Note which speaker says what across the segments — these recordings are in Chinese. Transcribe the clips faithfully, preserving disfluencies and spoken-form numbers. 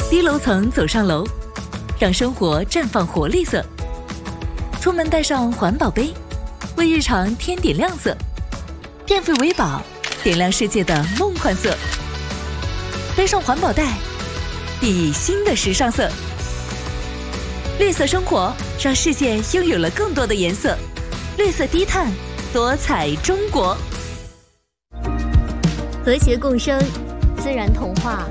Speaker 1: 低楼层走上楼，让生活绽放活力色。出门带上环保杯，为日常添点亮色。变废为宝，点亮世界的梦幻色。背上环保袋，熠熠新的时尚色。绿色生活，让世界拥有了更多的颜色。绿色低碳，多彩中国。
Speaker 2: 和谐共生，自然童话。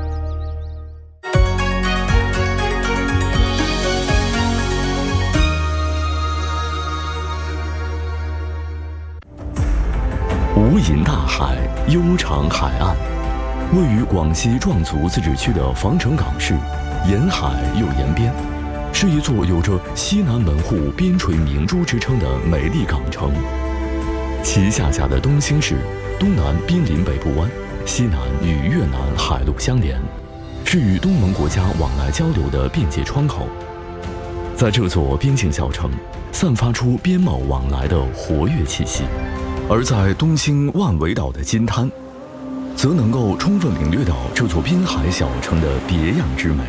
Speaker 3: 无垠大海，悠长海岸，位于广西壮族自治区的防城港市，沿海又沿边，是一座有着西南门户边陲明珠之称的美丽港城。其下辖的东兴市，东南濒临北部湾，西南与越南海陆相连，是与东盟国家往来交流的边界窗口。在这座边境小城，散发出边贸往来的活跃气息。而在东兴万维岛的金滩，则能够充分领略到这座滨海小城的别样之美。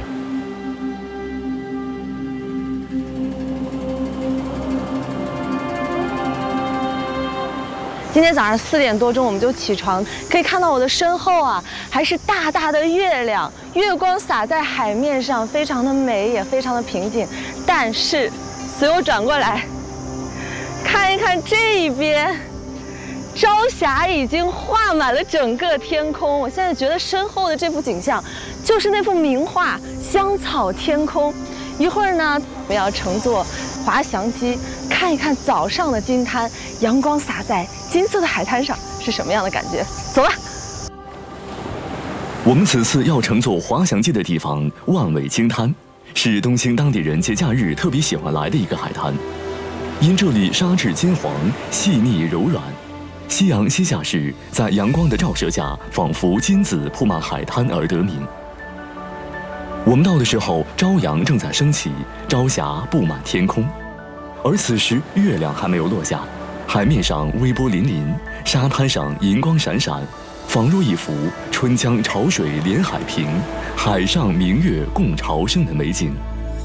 Speaker 4: 今天早上四点多钟我们就起床，可以看到我的身后啊，还是大大的月亮，月光洒在海面上，非常的美，也非常的平静。但是，随我转过来，看一看这一边。朝霞已经画满了整个天空，我现在觉得身后的这幅景象，就是那幅名画《香草天空》。一会儿呢，我们要乘坐滑翔机看一看早上的金滩，阳光洒在金色的海滩上是什么样的感觉？走吧。
Speaker 3: 我们此次要乘坐滑翔机的地方万尾金滩，是东兴当地人节假日特别喜欢来的一个海滩，因这里沙质金黄，细腻柔软。夕阳西下时，在阳光的照射下，仿佛金子铺满海滩而得名。我们到的时候，朝阳正在升起，朝霞布满天空，而此时月亮还没有落下，海面上微波粼粼，沙滩上银光闪闪，仿若一幅春江潮水连海平，海上明月共潮生的美景。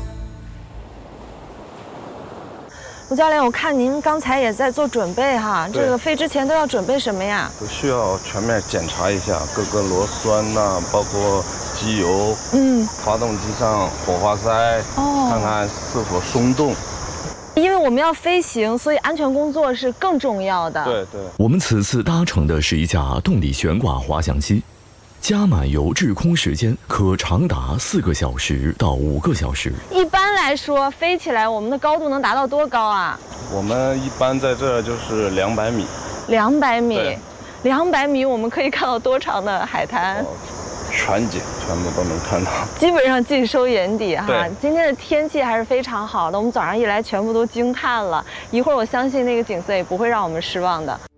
Speaker 4: 吴教练，我看您刚才也在做准备哈，这个飞之前都要准备什么呀？
Speaker 5: 都需要全面检查一下各个螺栓呐、啊，包括机油，嗯，发动机上火花塞，哦，看看是否松动。
Speaker 4: 因为我们要飞行，所以安全工作是更重要的。
Speaker 5: 对对。
Speaker 3: 我们此次搭乘的是一架动力悬挂滑翔机，加满油滞空时间可长达四个小时到五个小时。
Speaker 4: 一般来说，飞起来我们的高度能达到多高啊？
Speaker 5: 我们一般在这儿就是两百米。
Speaker 4: 两百米，两百米，我们可以看到多长的海滩？哦，
Speaker 5: 全景全部都能看到，
Speaker 4: 基本上尽收眼底哈。
Speaker 5: 对，
Speaker 4: 今天的天气还是非常好的，我们早上一来全部都惊叹了。一会儿我相信那个景色也不会让我们失望的。